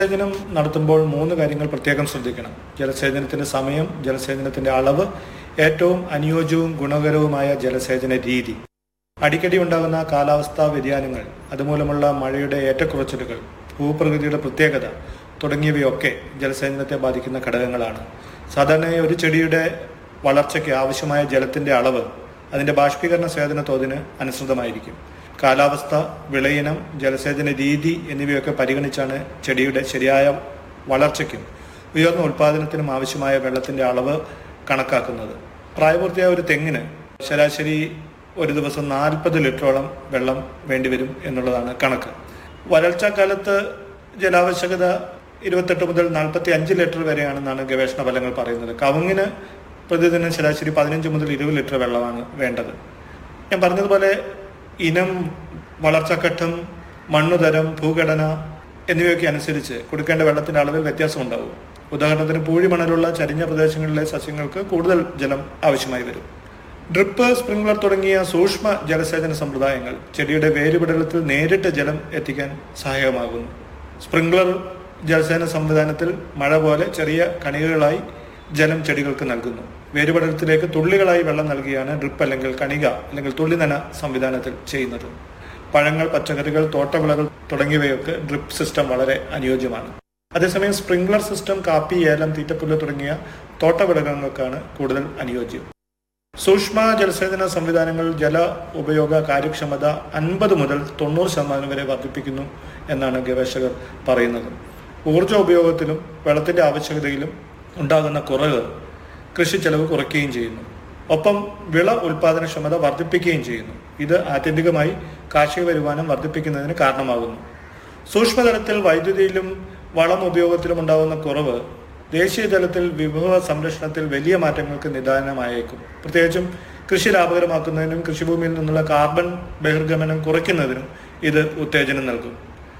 ജലസേചനം നടത്തുമ്പോൾ 3 കാര്യങ്ങൾ പ്രത്യേകം ശ്രദ്ധിക്കണം. ജലസേചനത്തിന്റെ സമയം, ജലസേചനത്തിന്റെ അളവ്, ഏറ്റവും അനുയോജ്യവും ഗുണകരവുമായ ജലസേചന രീതി. അടിക്കടി ഉണ്ടാകുന്ന കാലാവസ്ഥാ വ്യതിയാനങ്ങൾ, അതുമൂലമുള്ള മഴയുടെ ഏറ്റക്കുറച്ചിലുകൾ, ഭൂപ്രകൃതിയുടെ പ്രത്യേകത തുടങ്ങിയവയൊക്കെ ജലസേചനത്തെ ബാധിക്കുന്ന ഘടകങ്ങളാണ്. സാധാരണയായി ഒരു ചെടിയുടെ വളർച്ചയ്ക്ക് ആവശ്യമായ ജലത്തിന്റെ അളവ് അതിന്റെ ബാഷ്പീകരണ സേചന തോതിന് അനുസൃതമായിരിക്കും. കാലാവസ്ഥ, വിളയിനം, ജലസേചന രീതി എന്നിവയൊക്കെ പരിഗണിച്ചാണ് ചെടിയുടെ ശരിയായ വളർച്ചയ്ക്കും ഉയർന്ന ഉൽപാദനത്തിനും ആവശ്യമായ വെള്ളത്തിന്റെ അളവ് കണക്കാക്കുന്നത്. പ്രായപൂർത്തിയായ ഒരു തെങ്ങിന് ശരാശരി ഒരു ദിവസം 40 ലിറ്ററോളം വെള്ളം വേണ്ടിവരും എന്നുള്ളതാണ് കണക്ക്. വരൾച്ചാക്കാലത്ത് ജലാവശ്യകത 28 മുതൽ 45 ലിറ്റർ വരെയാണെന്നാണ് ഗവേഷണ ഫലങ്ങൾ പറയുന്നത്. കവുങ്ങിന് പ്രതിദിനം ശരാശരി 15 മുതൽ 20 ലിറ്റർ വെള്ളമാണ് വേണ്ടത്. ഞാൻ പറഞ്ഞതുപോലെ ഇനം, വളർച്ചാഘട്ടം, മണ്ണുതരം, ഭൂഘടന എന്നിവയൊക്കെ അനുസരിച്ച് കൊടുക്കേണ്ട വെള്ളത്തിന്റെ അളവിൽ വ്യത്യാസമുണ്ടാകും. ഉദാഹരണത്തിന് പൂഴിമണലുള്ള ചരിഞ്ഞ പ്രദേശങ്ങളിലെ സസ്യങ്ങൾക്ക് കൂടുതൽ ജലം ആവശ്യമായി വരും. ഡ്രിപ്പ്, സ്പ്രിംഗ്ലർ തുടങ്ങിയ സൂക്ഷ്മ ജലസേചന സമ്പ്രദായങ്ങൾ ചെടിയുടെ വേരുപടലത്തിൽ നേരിട്ട് ജലം എത്തിക്കാൻ സഹായകമാകുന്നു. സ്പ്രിംഗ്ലർ ജലസേചന സംവിധാനത്തിൽ മഴ പോലെ ചെറിയ കണികകളായി ജലം ചെടികൾക്ക് നൽകുന്നു. വേരുപടലത്തിലേക്ക് തുള്ളികളായി വെള്ളം നൽകിയാണ് ഡ്രിപ്പ് അല്ലെങ്കിൽ കണിക അല്ലെങ്കിൽ തുള്ളിനന സംവിധാനത്തിൽ ചെയ്യുന്നത്. പഴങ്ങൾ, പച്ചക്കറികൾ, തോട്ടവിളകൾ തുടങ്ങിയവയൊക്കെ ഡ്രിപ്പ് സിസ്റ്റം വളരെ അനുയോജ്യമാണ്. അതേസമയം സ്പ്രിംഗ്ലർ സിസ്റ്റം കാപ്പി, ഏലം, തീറ്റപ്പുല്ല് തുടങ്ങിയ തോട്ടവിളകൾക്കാണ് കൂടുതൽ അനുയോജ്യം. സൂക്ഷ്മ ജലസേചന സംവിധാനങ്ങൾ ജല ഉപയോഗ കാര്യക്ഷമത 50 മുതൽ 90% വരെ വർദ്ധിപ്പിക്കുന്നു എന്നാണ് ഗവേഷകർ പറയുന്നത്. ഊർജ്ജ ഉപയോഗത്തിലും വെള്ളത്തിന്റെ ആവശ്യകതയിലും ഉണ്ടാകുന്ന കുറവ് കൃഷി ചെലവ് കുറയ്ക്കുകയും ചെയ്യുന്നു. ഒപ്പം വിള ഉൽപാദനക്ഷമത വർദ്ധിപ്പിക്കുകയും ചെയ്യുന്നു. ഇത് ആത്യന്തികമായി കാർഷിക വരുമാനം വർദ്ധിപ്പിക്കുന്നതിന് കാരണമാകുന്നു. സൂക്ഷ്മതലത്തിൽ വൈദ്യുതിയിലും വളം ഉപയോഗത്തിലും ഉണ്ടാകുന്ന കുറവ് ദേശീയ തലത്തിൽ വിഭവ സംരക്ഷണത്തിൽ വലിയ മാറ്റങ്ങൾക്ക് നിദാനമായേക്കും. പ്രത്യേകിച്ചും കൃഷി ലാഭകരമാക്കുന്നതിനും കൃഷിഭൂമിയിൽ നിന്നുള്ള കാർബൺ ബഹിർഗമനം കുറയ്ക്കുന്നതിനും ഇത് ഉത്തേജനം നൽകും.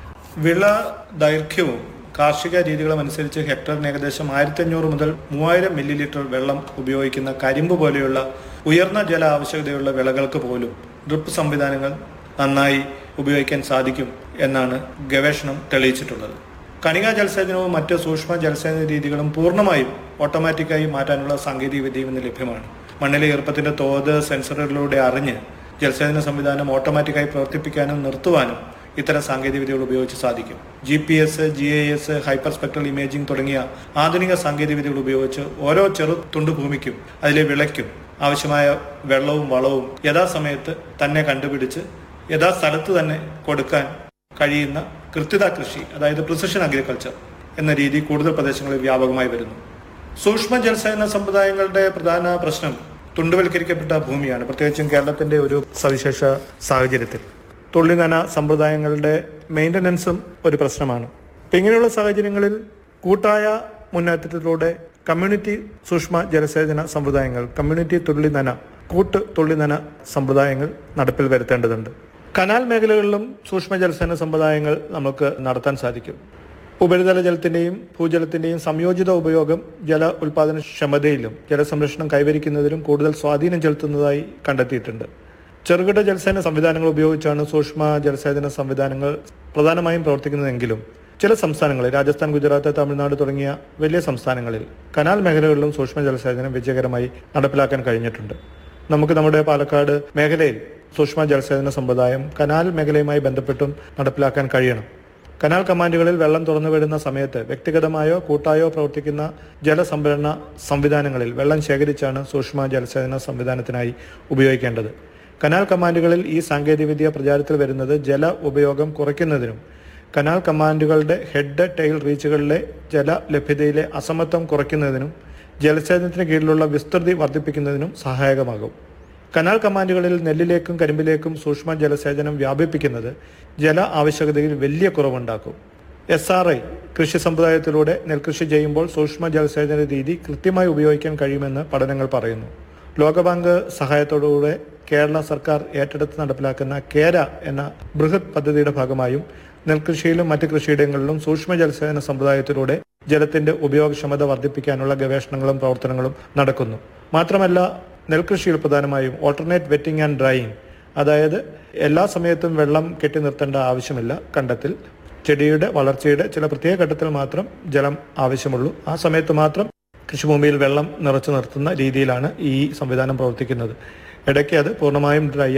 വിള ദൈർഘ്യവും കാർഷിക രീതികളും അനുസരിച്ച് ഹെക്ടറിന് ഏകദേശം 1500 മുതൽ 3000 മില്ലി ലിറ്റർ വെള്ളം ഉപയോഗിക്കുന്ന കരിമ്പ് പോലെയുള്ള ഉയർന്ന ജല ആവശ്യകതയുള്ള വിളകൾക്ക് പോലും ഡ്രിപ്പ് സംവിധാനങ്ങൾ നന്നായി ഉപയോഗിക്കാൻ സാധിക്കും എന്നാണ് ഗവേഷണം തെളിയിച്ചിട്ടുള്ളത്. കണികാ ജലസേചനവും മറ്റ് സൂക്ഷ്മ ജലസേചന രീതികളും പൂർണ്ണമായും ഓട്ടോമാറ്റിക്കായി മാറ്റാനുള്ള സാങ്കേതിക വിദ്യയും ഇന്ന് ലഭ്യമാണ്. മണ്ണിലെ ഈർപ്പത്തിന്റെ തോത് സെൻസറുകളിലൂടെ അറിഞ്ഞ് ജലസേചന സംവിധാനം ഓട്ടോമാറ്റിക്കായി പ്രവർത്തിപ്പിക്കാനും നിർത്തുവാനും ഇത്തരം സാങ്കേതിക വിദ്യകൾ ഉപയോഗിച്ച് സാധിക്കും. GPS, GIS, hyper spectral imaging തുടങ്ങിയ ആധുനിക സാങ്കേതിക വിദ്യകൾ ഉപയോഗിച്ച് ഓരോ ചെറു തുണ്ടു ഭൂമിക്കും അതിലെ വിളയ്ക്കും ആവശ്യമായ വെള്ളവും വളവും യഥാസമയത്ത് തന്നെ കണ്ടുപിടിച്ച് യഥാസ്ഥലത്ത് തന്നെ കൊടുക്കാൻ കഴിയുന്ന കൃത്യത കൃഷി, അതായത് പ്രിസിഷൻ അഗ്രികൾച്ചർ എന്ന രീതി കൂടുതൽ പ്രദേശങ്ങളിൽ വ്യാപകമായി വരുന്നു. സൂക്ഷ്മ ജലസേചന സമ്പ്രദായങ്ങളുടെ പ്രധാന പ്രശ്നം തുണ്ടുവൽക്കരിക്കപ്പെട്ട ഭൂമിയാണ്. പ്രത്യേകിച്ചും കേരളത്തിന്റെ ഒരു സവിശേഷ സാഹചര്യത്തിൽ തുള്ളിനന സമ്പ്രദായങ്ങളുടെ മെയിൻ്റനൻസും ഒരു പ്രശ്നമാണ്. അപ്പം ഇങ്ങനെയുള്ള സാഹചര്യങ്ങളിൽ കൂട്ടായ മുന്നേറ്റത്തിലൂടെ കമ്മ്യൂണിറ്റി സൂക്ഷ്മ ജലസേചന സമ്പ്രദായങ്ങൾ, കമ്മ്യൂണിറ്റി തുള്ളിനന, കൂട്ട് തുള്ളിനന സമ്പ്രദായങ്ങൾ നടപ്പിൽ വരുത്തേണ്ടതുണ്ട്. കനാൽ മേഖലകളിലും സൂക്ഷ്മ ജലസേചന സമ്പ്രദായങ്ങൾ നമുക്ക് നടത്താൻ സാധിക്കും. ഉപരിതല ജലത്തിന്റെയും ഭൂജലത്തിന്റെയും സംയോജിത ഉപയോഗം ജല ഉൽപാദനക്ഷമതയിലും ജലസംരക്ഷണം കൈവരിക്കുന്നതിലും കൂടുതൽ സ്വാധീനം ചെലുത്തുന്നതായി കണ്ടെത്തിയിട്ടുണ്ട്. ചെറുകിട ജലസേചന സംവിധാനങ്ങൾ ഉപയോഗിച്ചാണ് സൂക്ഷ്മ ജലസേചന സംവിധാനങ്ങൾ പ്രധാനമായും പ്രവർത്തിക്കുന്നതെങ്കിലും ചില സംസ്ഥാനങ്ങളിൽ, രാജസ്ഥാൻ, ഗുജറാത്ത്, തമിഴ്നാട് തുടങ്ങിയ വലിയ സംസ്ഥാനങ്ങളിൽ കനാൽ മേഖലകളിലും സൂക്ഷ്മ ജലസേചനം വിജയകരമായി നടപ്പിലാക്കാൻ കഴിഞ്ഞിട്ടുണ്ട്. നമുക്ക് നമ്മുടെ പാലക്കാട് മേഖലയിൽ സൂക്ഷ്മ ജലസേചന സമ്പ്രദായം കനാൽ മേഖലയുമായി ബന്ധപ്പെട്ടും നടപ്പിലാക്കാൻ കഴിയണം. കനാൽ കമാൻഡുകളിൽ വെള്ളം തുറന്നുവിടുന്ന സമയത്ത് വ്യക്തിഗതമായോ കൂട്ടായോ പ്രവർത്തിക്കുന്ന ജലസംഭരണ സംവിധാനങ്ങളിൽ വെള്ളം ശേഖരിച്ചാണ് സൂക്ഷ്മ ജലസേചന സംവിധാനത്തിനായി ഉപയോഗിക്കേണ്ടത്. കനാൽ കമാൻഡുകളിൽ ഈ സാങ്കേതികവിദ്യ പ്രചാരത്തിൽ വരുന്നത് ജല ഉപയോഗം കുറയ്ക്കുന്നതിനും കനാൽ കമാൻഡുകളുടെ ഹെഡ്, ടെയിൽ റീച്ചുകളിലെ ജല ലഭ്യതയിലെ അസമത്വം കുറയ്ക്കുന്നതിനും ജലസേചനത്തിന് കീഴിലുള്ള വിസ്തൃതി വർദ്ധിപ്പിക്കുന്നതിനും സഹായകമാകും. കനാൽ കമാൻഡുകളിൽ നെല്ലിലേക്കും കരിമ്പിലേക്കും സൂക്ഷ്മ ജലസേചനം വ്യാപിപ്പിക്കുന്നത് ജല ആവശ്യകതയിൽ വലിയ കുറവുണ്ടാക്കും. SRI കൃഷി സമ്പ്രദായത്തിലൂടെ നെൽകൃഷി ചെയ്യുമ്പോൾ സൂക്ഷ്മ ജലസേചന രീതി കൃത്യമായി ഉപയോഗിക്കാൻ കഴിയുമെന്ന് പഠനങ്ങൾ പറയുന്നു. ലോകബാങ്ക് സഹായത്തോടുകൂടെ കേരള സർക്കാർ ഏറ്റെടുത്ത് നടപ്പിലാക്കുന്ന കേര എന്ന ബൃഹത് പദ്ധതിയുടെ ഭാഗമായും നെൽകൃഷിയിലും മറ്റ് കൃഷിയിടങ്ങളിലും സൂക്ഷ്മ ജലസേചന സമ്പ്രദായത്തിലൂടെ ജലത്തിന്റെ ഉപയോഗക്ഷമത വർദ്ധിപ്പിക്കാനുള്ള ഗവേഷണങ്ങളും പ്രവർത്തനങ്ങളും നടക്കുന്നു. മാത്രമല്ല, നെൽകൃഷിയിൽ പ്രധാനമായും ഓൾട്ടർനേറ്റ് വെറ്റിംഗ് ആൻഡ് ഡ്രൈയിങ്, അതായത് എല്ലാ സമയത്തും വെള്ളം കെട്ടി നിർത്തേണ്ട ആവശ്യമില്ല കണ്ടത്തിൽ, ചെടിയുടെ വളർച്ചയുടെ ചില പ്രത്യേക ഘട്ടത്തിൽ മാത്രം ജലം ആവശ്യമുള്ളൂ. ആ സമയത്ത് മാത്രം കൃഷിഭൂമിയിൽ വെള്ളം നിറച്ചു നിർത്തുന്ന രീതിയിലാണ് ഈ സംവിധാനം പ്രവർത്തിക്കുന്നത്. ഇടയ്ക്ക് അത് പൂർണ്ണമായും ഡ്രൈ